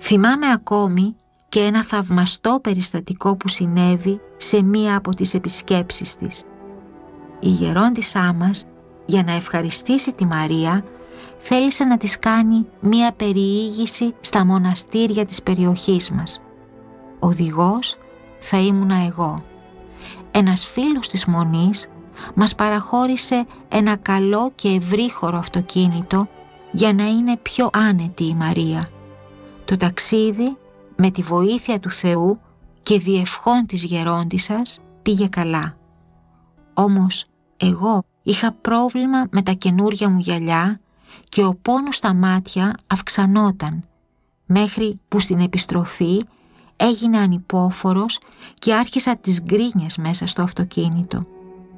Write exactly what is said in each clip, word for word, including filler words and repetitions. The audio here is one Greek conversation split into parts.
Θυμάμαι ακόμη και ένα θαυμαστό περιστατικό που συνέβη σε μία από τις επισκέψεις της. Η γερόντισσά μας, για να ευχαριστήσει τη Μαρία, θέλησε να της κάνει μία περιήγηση στα μοναστήρια της περιοχής μας. Οδηγός θα ήμουνα εγώ. Ένας φίλος της Μονής μας παραχώρησε ένα καλό και ευρύχωρο αυτοκίνητο για να είναι πιο άνετη η Μαρία. Το ταξίδι, με τη βοήθεια του Θεού και διευχών της γερόντισσας, πήγε καλά. Όμως εγώ είχα πρόβλημα με τα καινούρια μου γυαλιά και ο πόνος στα μάτια αυξανόταν, μέχρι που στην επιστροφή έγινε ανυπόφορος και άρχισα τις γκρίνιες μέσα στο αυτοκίνητο.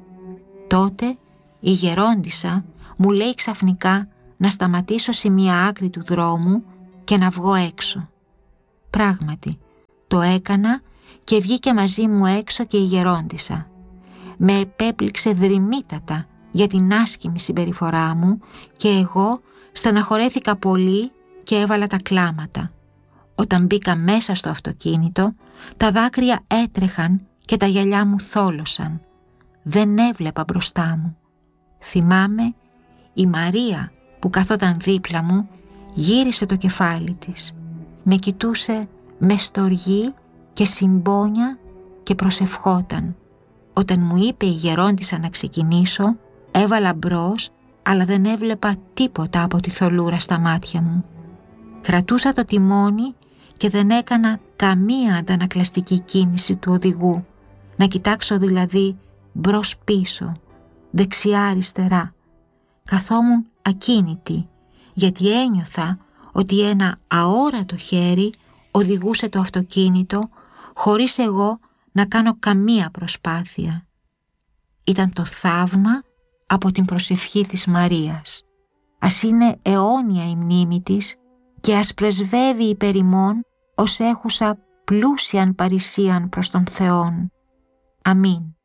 Τότε η γερόντισσα μου λέει ξαφνικά να σταματήσω σε μία άκρη του δρόμου και να βγω έξω. Πράγματι, το έκανα και βγήκε μαζί μου έξω και η γερόντισσα. Με επέπληξε δρυμύτατα για την άσχημη συμπεριφορά μου και εγώ στεναχωρέθηκα πολύ και έβαλα τα κλάματα. Όταν μπήκα μέσα στο αυτοκίνητο, τα δάκρυα έτρεχαν και τα γυαλιά μου θόλωσαν. Δεν έβλεπα μπροστά μου. Θυμάμαι η Μαρία που καθόταν δίπλα μου γύρισε το κεφάλι της. Με κοιτούσε με στοργή και συμπόνια και προσευχόταν. Όταν μου είπε η γερόντισσα να ξεκινήσω, έβαλα μπρος, αλλά δεν έβλεπα τίποτα από τη θολούρα στα μάτια μου. Κρατούσα το τιμόνι και δεν έκανα καμία αντανακλαστική κίνηση του οδηγού, να κοιτάξω δηλαδή μπρος πίσω, δεξιά αριστερά. Καθόμουν ακίνητη, γιατί ένιωθα ότι ένα αόρατο χέρι οδηγούσε το αυτοκίνητο χωρίς εγώ να κάνω καμία προσπάθεια. Ήταν το θαύμα από την προσευχή της Μαρίας. Ας είναι αιώνια η μνήμη της και ας πρεσβεύει υπέρ ημών ως έχουσα πλούσιαν παρησίαν προς τον Θεόν. Αμήν.